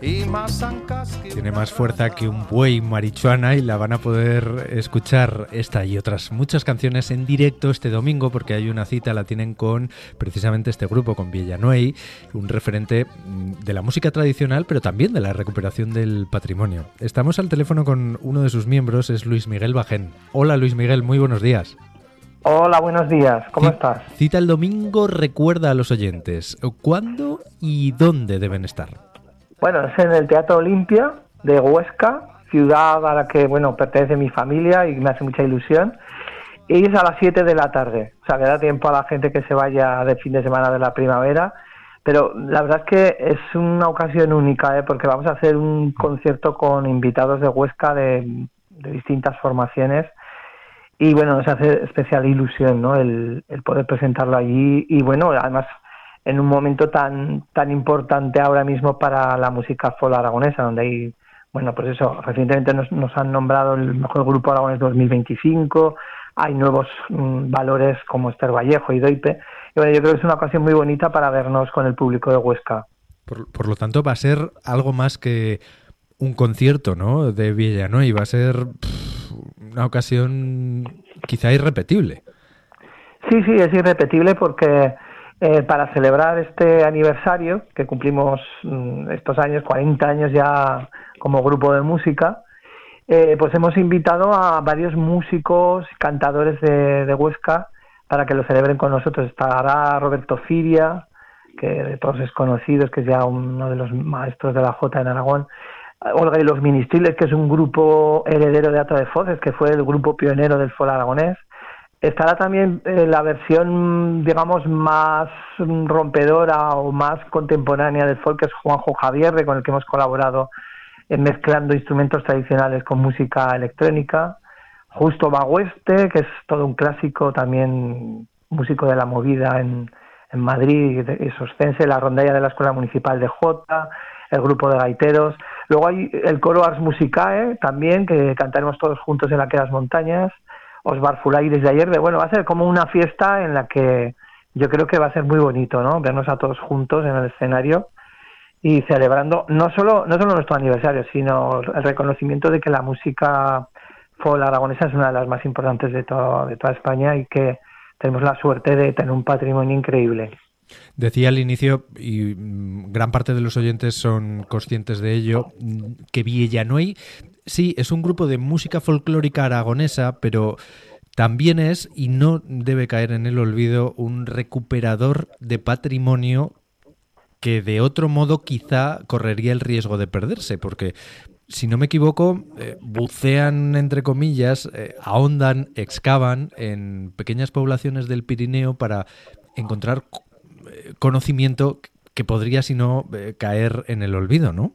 Tiene más fuerza que un buey marichuana y la van a poder escuchar esta y otras muchas canciones en directo este domingo, porque hay una cita, la tienen con precisamente este grupo, con Villanueva, un referente de la música tradicional, pero también de la recuperación del patrimonio. Estamos al teléfono con uno de sus miembros, es Luis Miguel Bajén. Hola Luis Miguel, muy buenos días. Hola, buenos días, ¿cómo estás? Cita el domingo, recuerda a los oyentes, ¿cuándo y dónde deben estar? Bueno, es en el Teatro Olimpia de Huesca, ciudad a la que, pertenece mi familia y me hace mucha ilusión. Y es a las 7 de la tarde, o sea, que da tiempo a la gente que se vaya de fin de semana de la primavera. Pero la verdad es que es una ocasión única, porque vamos a hacer un concierto con invitados de Huesca de distintas formaciones. Y bueno, nos hace especial ilusión, ¿no? El poder presentarlo allí y además en un momento tan importante ahora mismo para la música folk aragonesa, donde hay, recientemente nos han nombrado el mejor grupo aragonés 2025, hay nuevos valores como Esther Vallejo y Doipe, y yo creo que es una ocasión muy bonita para vernos con el público de Huesca. Por lo tanto, va a ser algo más que un concierto, ¿no?, de Villanueva, y va a ser una ocasión quizá irrepetible. Sí, es irrepetible porque para celebrar este aniversario, que cumplimos estos años, 40 años ya como grupo de música, pues hemos invitado a varios músicos, cantadores de Huesca, para que lo celebren con nosotros. Estará Roberto Firia, que de todos es conocido, que es ya uno de los maestros de la jota en Aragón. Olga y los Ministriles, que es un grupo heredero de Ata de Foces, que fue el grupo pionero del folk aragonés. Estará también la versión, digamos, más rompedora o más contemporánea del folk, que es Juanjo Javierre, con el que hemos colaborado mezclando instrumentos tradicionales con música electrónica. Justo Bagüeste, que es todo un clásico, también músico de la movida en Madrid, soscense, la rondalla de la Escuela Municipal de Jota, el grupo de gaiteros. Luego hay el coro Ars Musicae también, que cantaremos todos juntos en aquellas montañas. Osvar Fulay desde ayer, va a ser como una fiesta en la que yo creo que va a ser muy bonito, ¿no? Vernos a todos juntos en el escenario y celebrando no solo nuestro aniversario, sino el reconocimiento de que la música folk aragonesa es una de las más importantes de toda España y que tenemos la suerte de tener un patrimonio increíble. Decía al inicio, y gran parte de los oyentes son conscientes de ello, que Villanueva sí es un grupo de música folclórica aragonesa, pero también es, y no debe caer en el olvido, un recuperador de patrimonio que de otro modo quizá correría el riesgo de perderse, porque si no me equivoco, bucean, entre comillas, ahondan, excavan en pequeñas poblaciones del Pirineo para encontrar conocimiento que podría, si no, caer en el olvido, ¿no?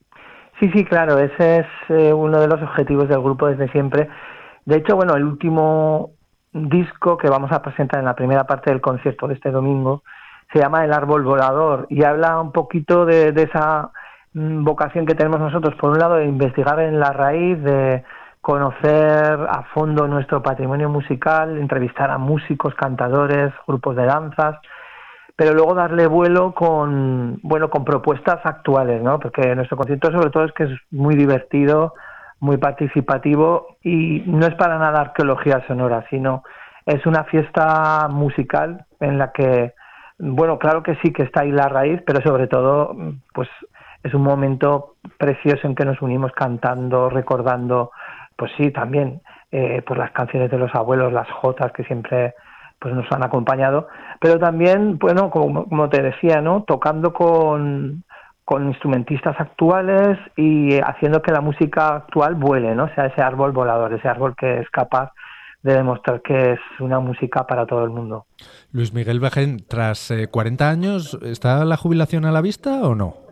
Sí, claro, ese es uno de los objetivos del grupo desde siempre. De hecho, el último disco que vamos a presentar en la primera parte del concierto de este domingo se llama El Árbol Volador y habla un poquito de esa vocación que tenemos nosotros, por un lado, de investigar en la raíz, de conocer a fondo nuestro patrimonio musical, entrevistar a músicos, cantadores, grupos de danzas, pero luego darle vuelo con propuestas actuales, ¿no? Porque nuestro concierto sobre todo es que es muy divertido, muy participativo y no es para nada arqueología sonora, sino es una fiesta musical en la que, claro que sí que está ahí la raíz, pero sobre todo, pues es un momento precioso en que nos unimos cantando, recordando, pues sí, también pues las canciones de los abuelos, las jotas que siempre pues nos han acompañado, pero también, como te decía, ¿no?, tocando con instrumentistas actuales y haciendo que la música actual vuele, ¿no?, sea ese árbol volador, ese árbol que es capaz de demostrar que es una música para todo el mundo. Luis Miguel Bajén, tras 40 años, ¿está la jubilación a la vista o no?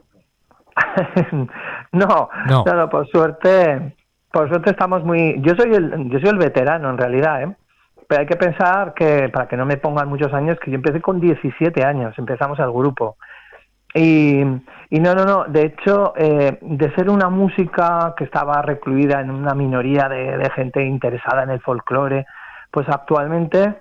No, por suerte estamos muy... Yo soy el veterano en realidad, pero hay que pensar que, para que no me pongan muchos años, que yo empecé con 17 años, empezamos el grupo. Y no, de hecho, de ser una música que estaba recluida en una minoría de gente interesada en el folclore, pues actualmente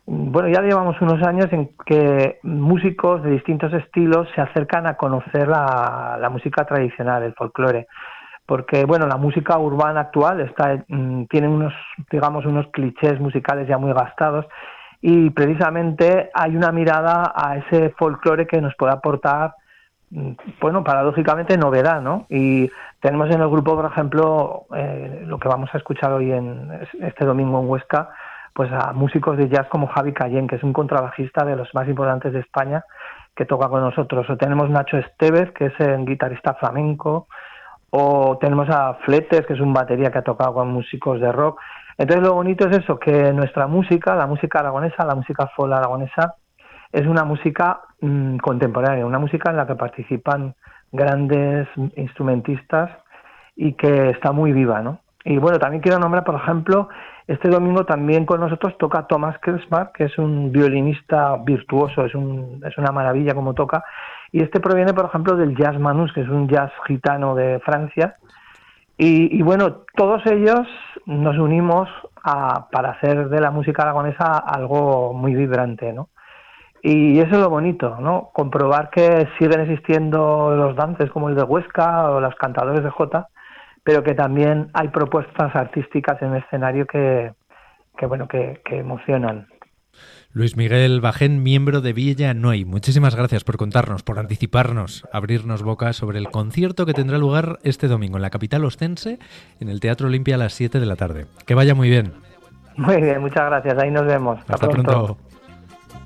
bueno, ya llevamos unos años en que músicos de distintos estilos se acercan a conocer la música tradicional, el folclore, porque bueno, la música urbana actual tiene unos clichés musicales ya muy gastados, y precisamente hay una mirada a ese folclore que nos puede aportar, bueno, paradójicamente novedad, ¿no? Y tenemos en el grupo, por ejemplo, lo que vamos a escuchar hoy este domingo en Huesca, pues a músicos de jazz como Javi Cayén, que es un contrabajista de los más importantes de España, que toca con nosotros. O tenemos Nacho Estevez, que es un guitarrista flamenco, o tenemos a Fletes, que es un batería que ha tocado con músicos de rock. Entonces lo bonito es eso, que nuestra música, la música aragonesa, la música folk aragonesa, es una música contemporánea, una música en la que participan grandes instrumentistas y que está muy viva, ¿no? Y bueno, también quiero nombrar, por ejemplo, este domingo también con nosotros toca Thomas Kelsmar, que es un violinista virtuoso, es una maravilla como toca, y este proviene, por ejemplo, del jazz manús, que es un jazz gitano de Francia, y bueno, todos ellos nos unimos para hacer de la música aragonesa algo muy vibrante, ¿no? Y eso es lo bonito, ¿no? Comprobar que siguen existiendo los dances como el de Huesca o los cantadores de jota, pero que también hay propuestas artísticas en el escenario que emocionan. Luis Miguel Bajén, miembro de Viella Noi, muchísimas gracias por contarnos, por anticiparnos, abrirnos boca sobre el concierto que tendrá lugar este domingo en la capital ostense, en el Teatro Olimpia a las 7 de la tarde. Que vaya muy bien. Muy bien, muchas gracias. Ahí nos vemos. Hasta pronto.